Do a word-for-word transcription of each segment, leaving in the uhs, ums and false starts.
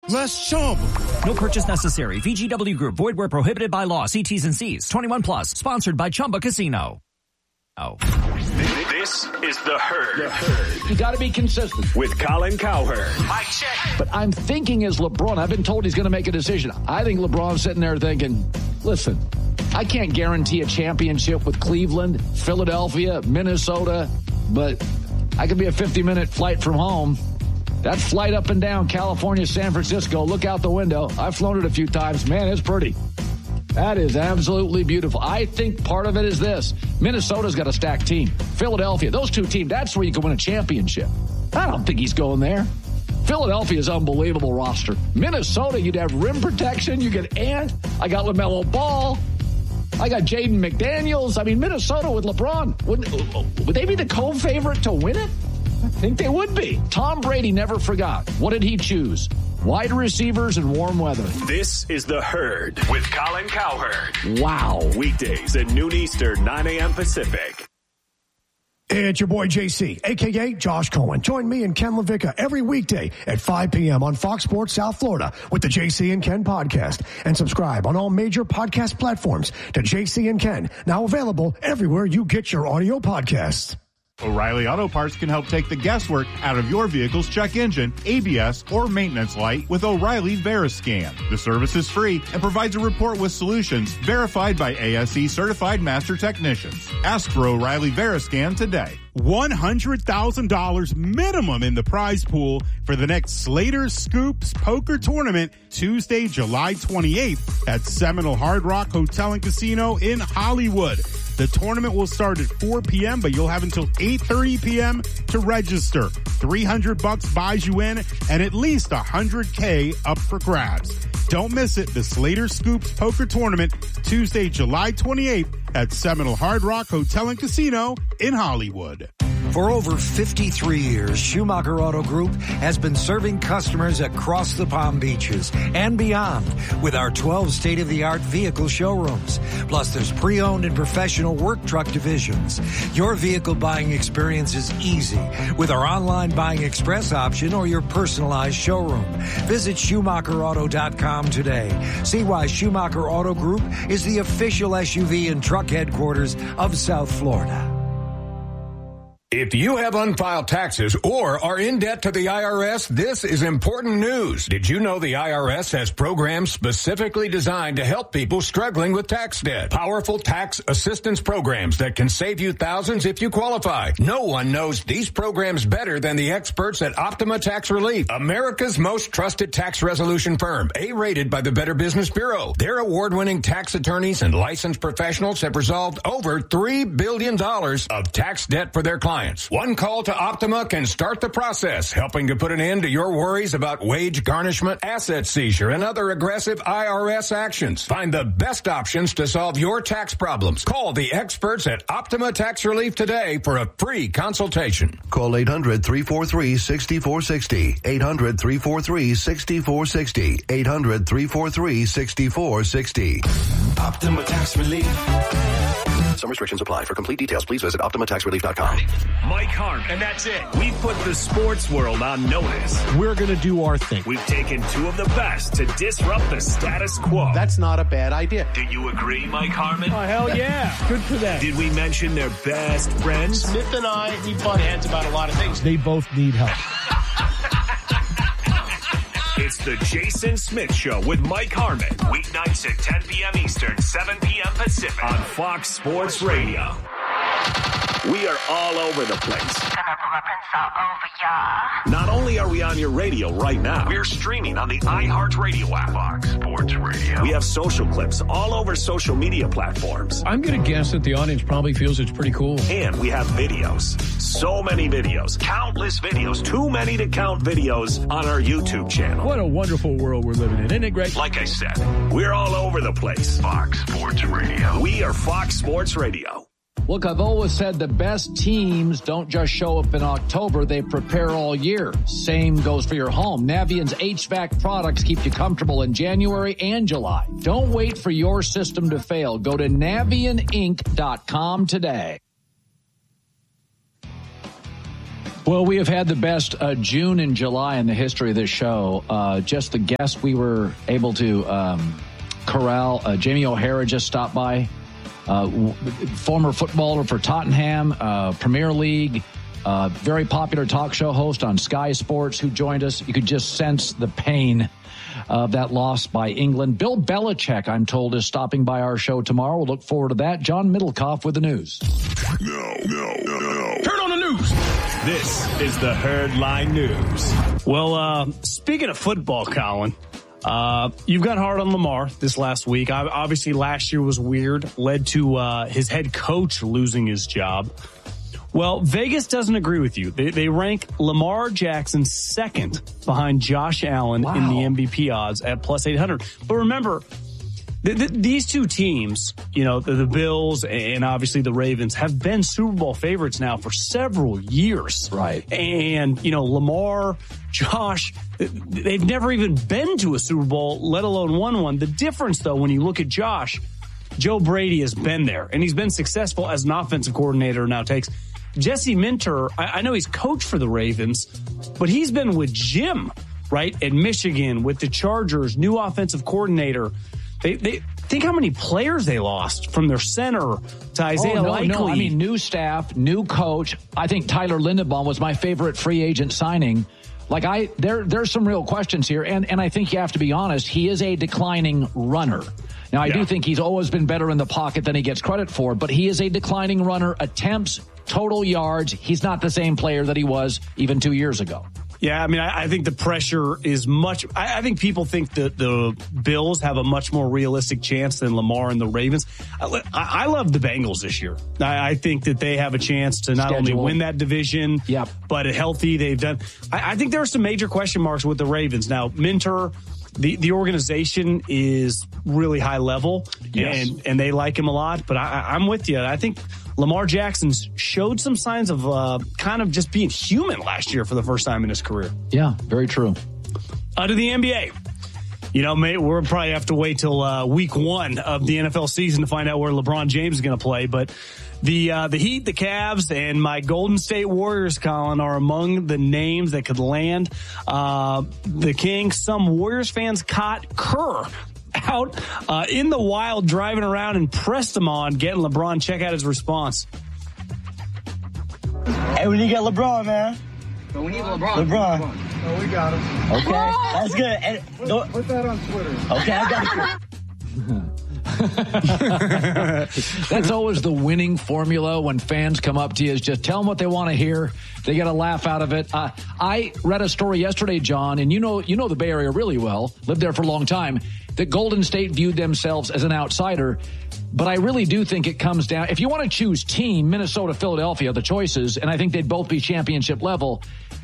Let's jump. No purchase necessary. V G W Group. Void where prohibited by law. See T's and C's. twenty-one plus. Sponsored by Chumba Casino. Oh. This is The Herd. The Herd. You got to be consistent. With Colin Cowherd. Mic check. But I'm thinking as LeBron, I've been told he's going to make a decision. I think LeBron's sitting there thinking, listen, I can't guarantee a championship with Cleveland, Philadelphia, Minnesota, but I could be a fifty-minute flight from home. That flight up and down California, San Francisco, look out the window. I've flown it a few times. Man, it's pretty. That is absolutely beautiful. I think part of it is this. Minnesota's got a stacked team. Philadelphia, those two teams, that's where you can win a championship. I don't think he's going there. Philadelphia's unbelievable roster. Minnesota, you'd have rim protection. You get Ant. I got LaMelo Ball. I got Jaden McDaniels. I mean, Minnesota with LeBron, would, would they be the co-favorite to win it? I think they would be. Tom Brady never forgot. What did he choose? Wide receivers and warm weather. This is The Herd with Colin Cowherd. Wow. Weekdays at noon Eastern, nine a.m. Pacific. It's your boy J C, a k a. Josh Cohen. Join me and Ken LaVicka every weekday at five p.m. on Fox Sports South Florida with the J C and Ken podcast. And subscribe on all major podcast platforms to J C and Ken, now available everywhere you get your audio podcasts. O'Reilly Auto Parts can help take the guesswork out of your vehicle's check engine, A B S, or maintenance light with O'Reilly VeriScan. The service is free and provides a report with solutions verified by A S E certified master technicians. Ask for O'Reilly VeriScan today. one hundred thousand dollars minimum in the prize pool for the next Slater Scoops Poker Tournament, Tuesday, July twenty-eighth at Seminole Hard Rock Hotel and Casino in Hollywood. The tournament will start at four p.m., but you'll have until eight thirty p.m. to register. three hundred bucks buys you in and at least one hundred K up for grabs. Don't miss it. The Slater Scoops Poker Tournament, Tuesday, July twenty-eighth at Seminole Hard Rock Hotel and Casino in Hollywood. For over fifty-three years, Schumacher Auto Group has been serving customers across the Palm Beaches and beyond with our twelve state-of-the-art vehicle showrooms. Plus, there's pre-owned and professional work truck divisions. Your vehicle buying experience is easy with our online buying express option or your personalized showroom. Visit Schumacher Auto dot com today. See why Schumacher Auto Group is the official S U V and truck headquarters of South Florida. If you have unfiled taxes or are in debt to the I R S, this is important news. Did you know the I R S has programs specifically designed to help people struggling with tax debt? Powerful tax assistance programs that can save you thousands if you qualify. No one knows these programs better than the experts at Optima Tax Relief, America's most trusted tax resolution firm, A-rated by the Better Business Bureau. Their award-winning tax attorneys and licensed professionals have resolved over three billion dollars of tax debt for their clients. One call to Optima can start the process, helping to put an end to your worries about wage garnishment, asset seizure, and other aggressive I R S actions. Find the best options to solve your tax problems. Call the experts at Optima Tax Relief today for a free consultation. Call eight hundred, three four three, six four six zero. eight hundred, three four three, six four six zero. eight hundred, three four three, six four six zero. Optima Tax Relief. Some restrictions apply. For complete details, please visit Optima Tax Relief dot com. Mike Harmon. And that's it. We put the sports world on notice. We're going to do our thing. We've taken two of the best to disrupt the status quo. That's not a bad idea. Do you agree, Mike Harmon? Oh, hell yeah. Good for them. Did we mention their best friends? Smith and I, we butt heads about a lot of things. They both need help. It's the Jason Smith Show with Mike Harmon. Weeknights at ten p.m. Eastern, seven p.m. Pacific on Fox Sports Radio. We are all over the place. Not only are we on your radio right now, we're streaming on the iHeartRadio app. Fox Sports Radio. We have social clips all over social media platforms. I'm going to guess that the audience probably feels it's pretty cool. And we have videos. So many videos. Countless videos. Too many to count videos on our YouTube channel. What a wonderful world we're living in. Isn't it great? Like I said, we're all over the place. Fox Sports Radio. We are Fox Sports Radio. Look, I've always said the best teams don't just show up in October, they prepare all year. Same goes for your home. Navient's H V A C products keep you comfortable in January and July. Don't wait for your system to fail. Go to Navient Inc dot com today. Well, we have had the best uh, June and July in the history of this show. Uh, just the guests we were able to um, corral. Uh, Jamie O'Hara just stopped by. Uh, w- former footballer for Tottenham, uh, Premier League, uh, very popular talk show host on Sky Sports who joined us. You could just sense the pain of that loss by England. Bill Belichick, I'm told, is stopping by our show tomorrow. We'll look forward to that. John Middlecoff with the news. No, no, no, no. Turn on the news. This is the Herdline News. Well, uh, speaking of football, Colin, uh, you've got hard on Lamar this last week. Obviously, last year was weird, led to uh, his head coach losing his job. Well, Vegas doesn't agree with you. They, they rank Lamar Jackson second behind Josh Allen wow. in the M V P odds at plus eight hundred. But remember, th- th- these two teams, you know, the, the Bills and obviously the Ravens, have been Super Bowl favorites now for several years. Right. And, you know, Lamar, Josh, they've never even been to a Super Bowl, let alone won one. The difference, though, when you look at Josh, Joe Brady has been there, and he's been successful as an offensive coordinator now takes. Jesse Minter, I, I know he's coached for the Ravens, but he's been with Jim, right, at Michigan, with the Chargers, new offensive coordinator. They, they think how many players they lost from their center to Isaiah oh, no, Likely. No, I mean, new staff, new coach. I think Tyler Linderbaum was my favorite free agent signing. Like, I, there, there's some real questions here, and, and I think you have to be honest. He is a declining runner. Now, I yeah. do think he's always been better in the pocket than he gets credit for, but he is a declining runner. Attempts, total yards, he's not the same player that he was even two years ago. Yeah, I mean, I, I think the pressure is much. I, I think people think that the Bills have a much more realistic chance than Lamar and the Ravens. I, I love the Bengals this year. I, I think that they have a chance to not Schedule. only win that division, yep. but healthy. They've done. I, I think there are some major question marks with the Ravens. Now, Minter, the, the organization is really high level, yes. and, and they like him a lot. But I, I'm with you. I think Lamar Jackson showed some signs of uh, kind of just being human last year for the first time in his career. Yeah, very true. Uh, to the N B A. You know, mate, we'll probably have to wait till uh, week one of the N F L season to find out where LeBron James is going to play. But the uh, the Heat, the Cavs, and my Golden State Warriors, Colin, are among the names that could land. Uh, the Kings, some Warriors fans caught Kerr out uh, in the wild driving around and pressed him on getting LeBron. Check out his response. Hey, we need to get LeBron, man. But we need LeBron. LeBron. Oh, we got him. Okay, that's good. And put, put that on Twitter. Okay, I got it. That's always the winning formula when fans come up to you is just tell them what they want to hear. They get a laugh out of it. Uh, I read a story yesterday, John, and you know you know the Bay Area really well, lived there for a long time, that Golden State viewed themselves as an outsider. But I really do think it comes down, if you want to choose team, Minnesota, Philadelphia, the choices, and I think they'd both be championship level.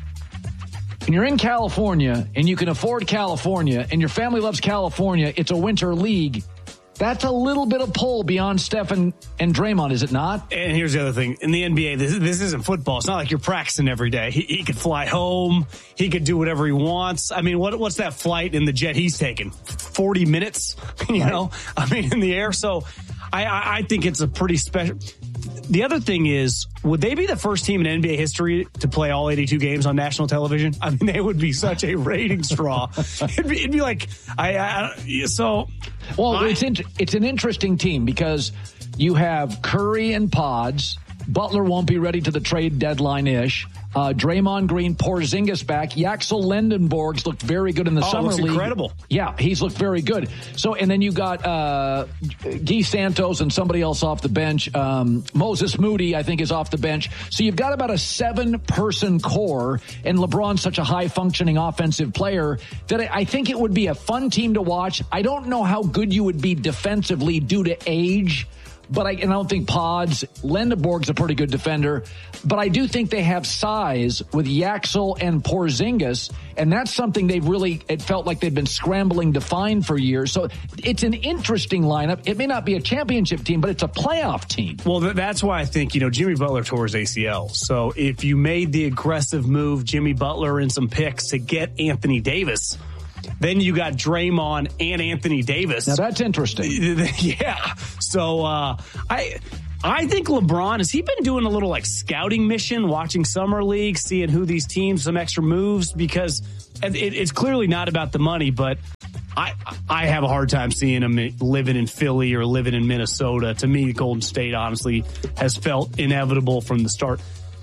And you're in California and you can afford California and your family loves California, it's a winter league. That's a little bit of pull beyond Stephen and Draymond, is it not? And here's the other thing. In the N B A, this, this isn't football. It's not like you're practicing every day. He, he could fly home. He could do whatever he wants. I mean, what what's that flight in the jet he's taking? forty minutes? You right. know? I mean, in the air. So I, I, I think it's a pretty special. The other thing is, would they be the first team in N B A history to play all eighty-two games on national television? I mean, they would be such a ratings draw. It'd be, it'd be like, I, I so. Well, I, it's in, it's an interesting team because you have Curry and Pods. Butler won't be ready to the trade deadline-ish. Uh, Draymond Green, Porzingis back. Yaxel Lendenborg's looked very good in the oh, summer league. Incredible. Yeah, he's looked very good. So, and then you got uh, Guy Santos and somebody else off the bench. Um, Moses Moody, I think, is off the bench. So you've got about a seven-person core, and LeBron's such a high-functioning offensive player that I think it would be a fun team to watch. I don't know how good you would be defensively due to age. But I, and I don't think Pods, Lendeborg's a pretty good defender, but I do think they have size with Yaxel and Porzingis, and that's something they've really, it felt like they've been scrambling to find for years. So it's an interesting lineup. It may not be a championship team, but it's a playoff team. Well, that's why I think, you know, Jimmy Butler tore his A C L. So if you made the aggressive move, Jimmy Butler and some picks to get Anthony Davis, then you got Draymond and Anthony Davis. Now that's interesting. Yeah. So uh, I I think LeBron, has he been doing a little like scouting mission, watching summer league, seeing who these teams, some extra moves? Because it, it's clearly not about the money, but I I have a hard time seeing him living in Philly or living in Minnesota. To me, Golden State honestly has felt inevitable from the start.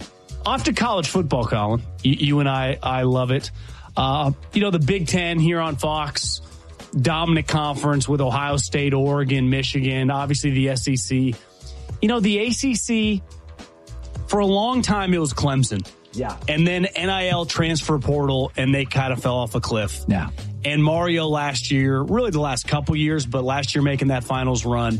Off to college football, Colin. You, you and I, I love it. Uh, you know, the Big Ten here on Fox, dominant conference with Ohio State, Oregon, Michigan, obviously the S E C. You know, the A C C, for a long time, it was Clemson. Yeah. And then N I L transfer portal, and they kind of fell off a cliff. Yeah. And Mario last year, really the last couple years, but last year making that finals run.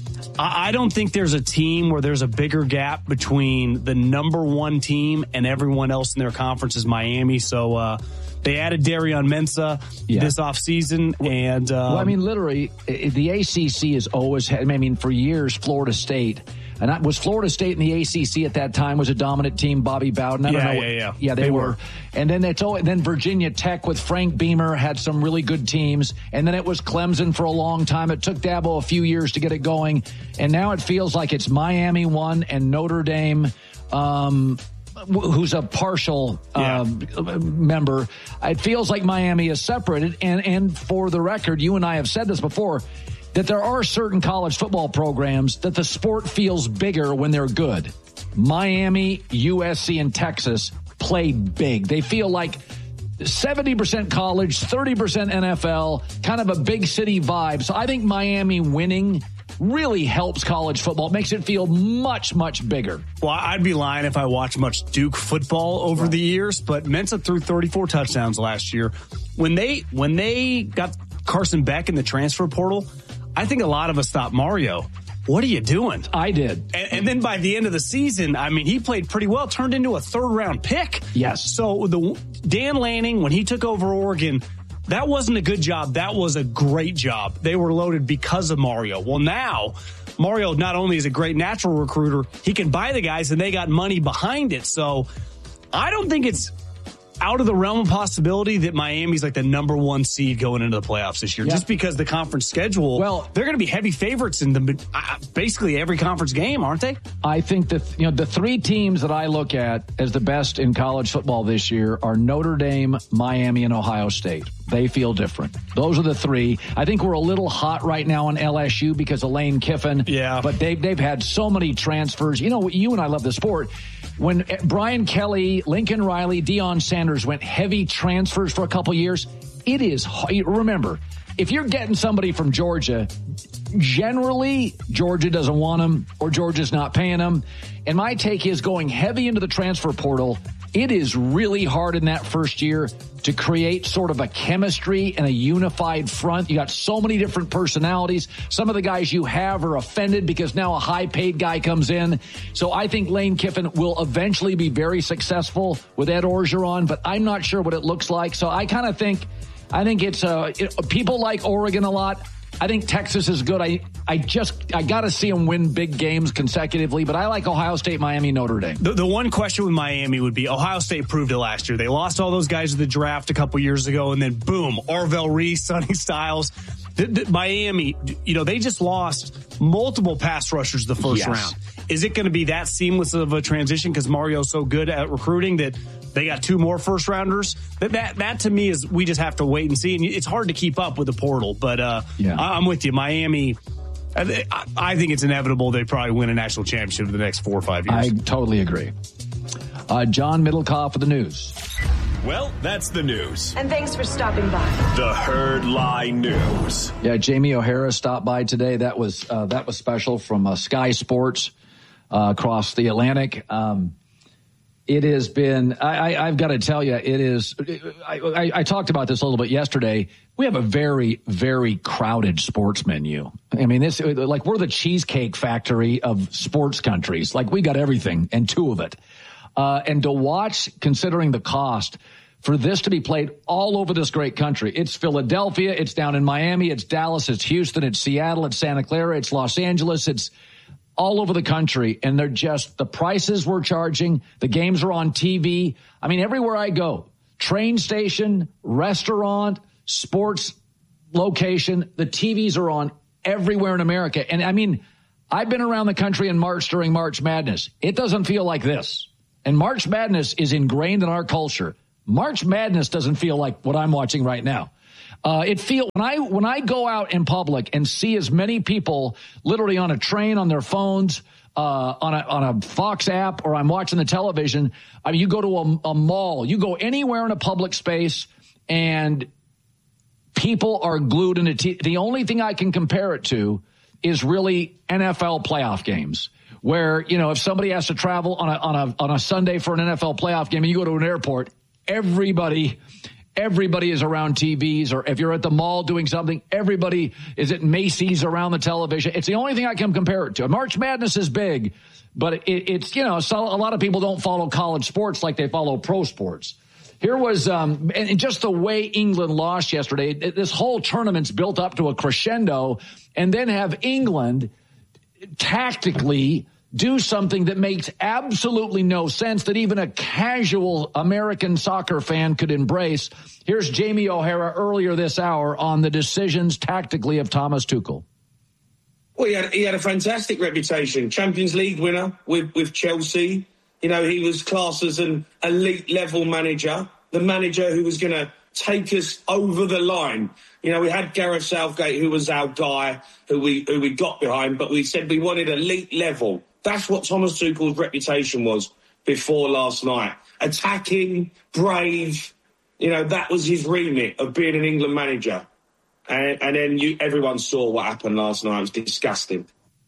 I, I don't think there's a team where there's a bigger gap between the number one team and everyone else in their conference is Miami. So, uh, they added Darion Mensah yeah. this offseason. And, um, well, I mean, literally, the A C C has always had, I mean, for years, Florida State. And I, was Florida State in the A C C at that time was a dominant team, Bobby Bowden? I yeah, don't know. yeah, yeah. Yeah, they, they were. were. And then it's always, then Virginia Tech with Frank Beamer had some really good teams. And then it was Clemson for a long time. It took Dabo a few years to get it going. And now it feels like it's Miami one and Notre Dame, um, who's a partial yeah. uh, member. It feels like Miami is separated. And, and for the record, you and I have said this before, that there are certain college football programs that the sport feels bigger when they're good. Miami, U S C, and Texas play big. They feel like seventy percent college, thirty percent N F L, kind of a big city vibe. So I think Miami winning really helps college football. It makes it feel much, much bigger. Well, I'd be lying if I watched much Duke football over right. the years, but Mensah threw thirty-four touchdowns last year. When they when they got Carson Beck in the transfer portal, I think a lot of us thought, Mario, what are you doing? I did. And, and then by the end of the season, I mean, he played pretty well, turned into a third round pick. Yes. So the Dan Lanning, when he took over Oregon, that wasn't a good job. That was a great job. They were loaded because of Mario. Well, now Mario not only is a great natural recruiter, he can buy the guys and they got money behind it. So I don't think it's out of the realm of possibility that Miami's like the number one seed going into the playoffs this year, yeah. just because the conference schedule, well, they're going to be heavy favorites in the uh, basically every conference game, aren't they? I think that, you know, the three teams that I look at as the best in college football this year are Notre Dame, Miami, and Ohio State. They feel different. Those are the three. I think we're a little hot right now on L S U because of Lane Kiffin. Yeah. But they've, they've had so many transfers. You know, you and I love the sport. When Brian Kelly, Lincoln Riley, Deion Sanders went heavy transfers for a couple years, it is, remember, if you're getting somebody from Georgia, generally Georgia doesn't want them or Georgia's not paying them. And my take is going heavy into the transfer portal. It is really hard in that first year to create sort of a chemistry and a unified front. You got so many different personalities. Some of the guys you have are offended because now a high-paid guy comes in. So I think Lane Kiffin will eventually be very successful with Ed Orgeron, but I'm not sure what it looks like. So I kind of think, I think it's uh, it, people like Oregon a lot. I think Texas is good. I, I just, I got to see them win big games consecutively, but I like Ohio State, Miami, Notre Dame. The, the one question with Miami would be Ohio State proved it last year. They lost all those guys in the draft a couple years ago, and then boom, Arvell Reese, Sonny Styles. The, the, Miami, you know, they just lost multiple pass rushers the first yes. round. Is it going to be that seamless of a transition because Mario's so good at recruiting that they got two more first rounders? That, that that to me is we just have to wait and see. And it's hard to keep up with the portal, but uh, yeah. I, I'm with you. Miami, I, I think it's inevitable they probably win a national championship in the next four or five years. I totally agree. Uh, John Middlecoff for the news. Well, that's the news. And thanks for stopping by. The Herd Lie News. Yeah, Jamie O'Hara stopped by today. That was uh, that was special from uh, Sky Sports uh, across the Atlantic. Um, it has been, I, I, I've got to tell you, it is, I, I, I talked about this a little bit yesterday. We have a very, very crowded sports menu. I mean, this, like, we're the Cheesecake Factory of sports countries. Like, we got everything and two of it. Uh, and to watch, considering the cost, for this to be played all over this great country. It's Philadelphia, it's down in Miami, it's Dallas, it's Houston, it's Seattle, it's Santa Clara, it's Los Angeles, it's all over the country. And they're just, the prices we're charging, the games are on T V. I mean, everywhere I go, train station, restaurant, sports location, the T Vs are on everywhere in America. And I mean, I've been around the country in March during March Madness. It doesn't feel like this. And March Madness is ingrained in our culture. March Madness doesn't feel like what I'm watching right now. Uh, it feel when I when I go out in public and see as many people literally on a train, on their phones, uh, on a on a Fox app, or I'm watching the television. I mean, you go to a, a mall, you go anywhere in a public space, and people are glued into t- the only thing I can compare it to is really N F L playoff games, where, you know, if somebody has to travel on a on a on a Sunday for an N F L playoff game and you go to an airport, everybody everybody is around T Vs, or if you're at the mall doing something, everybody is at Macy's around the television. It's the only thing I can compare it to. March Madness is big, but it, it's, you know, so a lot of people don't follow college sports like they follow pro sports. Here was, um, and just the way England lost yesterday, this whole tournament's built up to a crescendo, and then have England tactically do something that makes absolutely no sense, that even a casual American soccer fan could embrace. Here's Jamie O'Hara earlier this hour on the decisions tactically of Thomas Tuchel. Well, he had, he had a fantastic reputation. Champions League winner with, with Chelsea. You know, he was classed as an elite-level manager, the manager who was going to take us over the line. You know, we had Gareth Southgate, who was our guy, who we who we got behind, but we said we wanted elite level. That's what Thomas Tuchel's reputation was before last night. Attacking, brave, you know, that was his remit of being an England manager. And, and then you, everyone saw what happened last night. It was disgusting.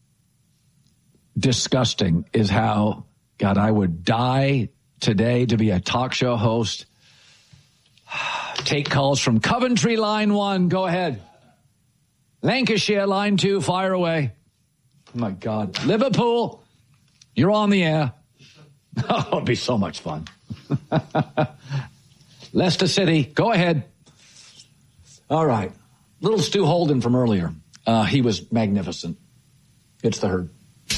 Disgusting is how, God, I would die today to be a talk show host. Take calls from Coventry, line one. Go ahead. Lancashire, line two. Fire away. Oh, my God. Liverpool, you're on the air. Oh, it'll be so much fun. Leicester City, go ahead. All right. Little Stu Holden from earlier. Uh, he was magnificent. It's the Herd.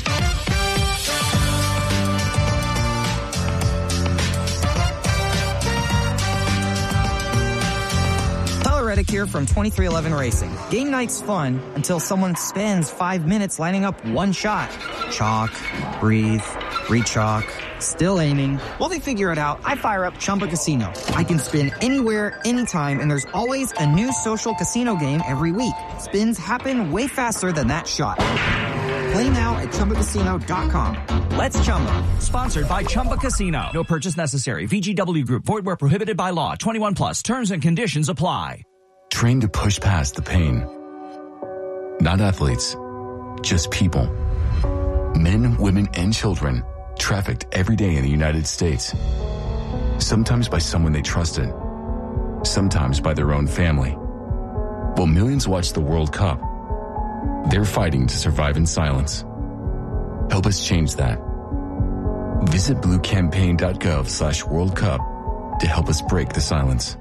Reddick here from twenty-three eleven Racing. Game night's fun until someone spends five minutes lining up one shot. Chalk, breathe, re-chalk, still aiming. While they figure it out, I fire up Chumba Casino. I can spin anywhere, anytime, and there's always a new social casino game every week. Spins happen way faster than that shot. Play now at Chumba Casino dot com. Let's Chumba. Sponsored by Chumba Casino. No purchase necessary. V G W Group. Void where prohibited by law. twenty-one plus. Terms and conditions apply. Trained to push past the pain. Not athletes, just people. Men, women, and children trafficked every day in the United States. Sometimes by someone they trusted. Sometimes by their own family. While millions watch the World Cup, they're fighting to survive in silence. Help us change that. Visit bluecampaign.gov slash World Cup to help us break the silence.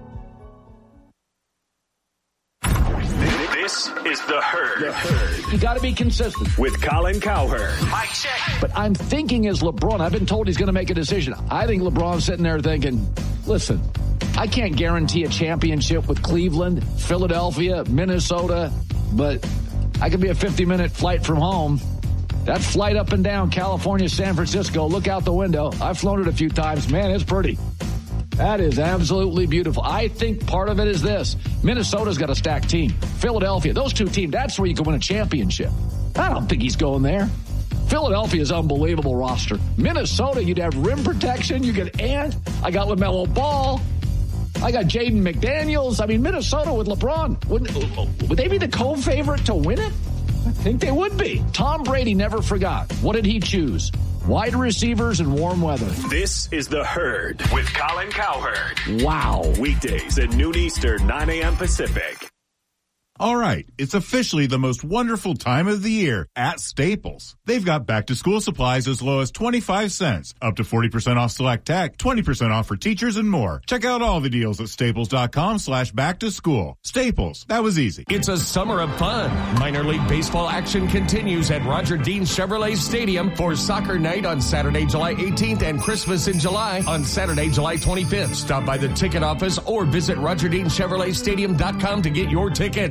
This is The Herd. The Herd. You got to be consistent. With Colin Cowherd. Mike check. But I'm thinking as LeBron, I've been told he's going to make a decision. I think LeBron's sitting there thinking, listen, I can't guarantee a championship with Cleveland, Philadelphia, Minnesota, but I could be a fifty-minute flight from home. That flight up and down California, San Francisco, look out the window. I've flown it a few times. Man, it's pretty. That is absolutely beautiful. I think part of it is this. Minnesota's got a stacked team. Philadelphia, those two teams, that's where you can win a championship. I don't think he's going there. Philadelphia's unbelievable roster. Minnesota, you'd have rim protection. You get Ant. I got LaMelo Ball. I got Jaden McDaniels. I mean, Minnesota with LeBron, wouldn't, would they be the co-favorite to win it? I think they would be. Tom Brady never forgot. What did he choose? Wide receivers and warm weather. This is The Herd with Colin Cowherd. Wow. Weekdays at noon Eastern, nine a.m. Pacific. All right, it's officially the most wonderful time of the year at Staples. They've got back-to-school supplies as low as twenty-five cents, up to forty percent off select tech, twenty percent off for teachers, and more. Check out all the deals at staples.com slash back-to-school. Staples, that was easy. It's a summer of fun. Minor League Baseball action continues at Roger Dean Chevrolet Stadium for Soccer Night on Saturday, July eighteenth, and Christmas in July on Saturday, July twenty-fifth. Stop by the ticket office or visit roger dean chevrolet stadium dot com to get your tickets.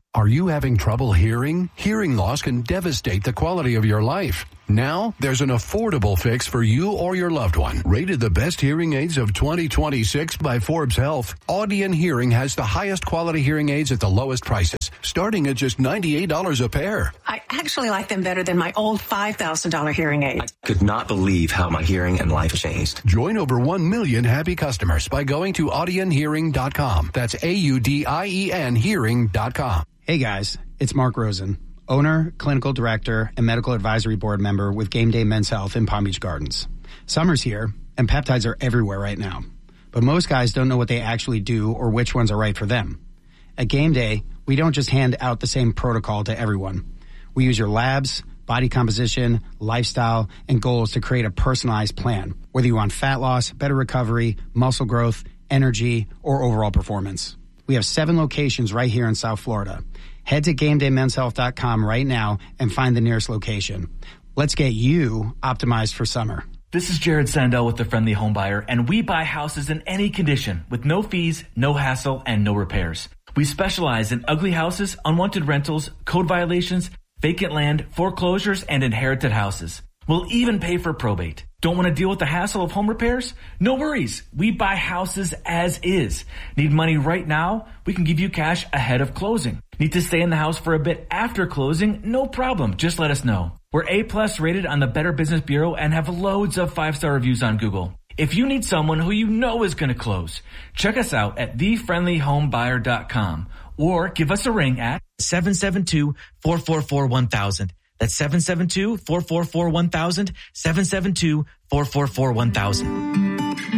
Are you having trouble hearing? Hearing loss can devastate the quality of your life. Now, there's an affordable fix for you or your loved one. Rated the best hearing aids of twenty twenty-six by Forbes Health, Audion Hearing has the highest quality hearing aids at the lowest prices, starting at just ninety-eight dollars a pair. I actually like them better than my old five thousand dollars hearing aid. I could not believe how my hearing and life changed. Join over one million happy customers by going to audion hearing dot com. That's A U D I E N hearing dot com. Hey guys, it's Mark Rosen, owner, clinical director, and medical advisory board member with Game Day Men's Health in Palm Beach Gardens. Summer's here, and peptides are everywhere right now. But most guys don't know what they actually do or which ones are right for them. At Game Day, we don't just hand out the same protocol to everyone. We use your labs, body composition, lifestyle, and goals to create a personalized plan, whether you want fat loss, better recovery, muscle growth, energy, or overall performance. We have seven locations right here in South Florida. Head to game day men's health dot com right now and find the nearest location. Let's get you optimized for summer. This is Jared Sandell with The Friendly Home Buyer, and we buy houses in any condition with no fees, no hassle, and no repairs. We specialize in ugly houses, unwanted rentals, code violations, vacant land, foreclosures, and inherited houses. We'll even pay for probate. Don't want to deal with the hassle of home repairs? No worries. We buy houses as is. Need money right now? We can give you cash ahead of closing. Need to stay in the house for a bit after closing? No problem. Just let us know. We're A-plus rated on the Better Business Bureau and have loads of five-star reviews on Google. If you need someone who you know is going to close, check us out at the friendly home buyer dot com or give us a ring at seven seven two, four four four, one thousand. That's seven seven two, four four four, one thousand, seven seven two, four four four, one thousand.